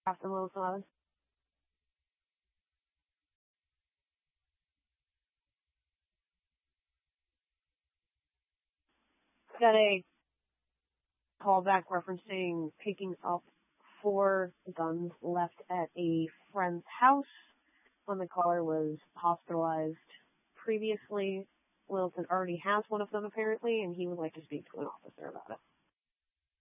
Captain Wilson. Got a callback referencing picking up 4 guns left at a friend's house when the caller was hospitalized previously. Wilson already has one of them apparently, and he would like to speak to an officer about it.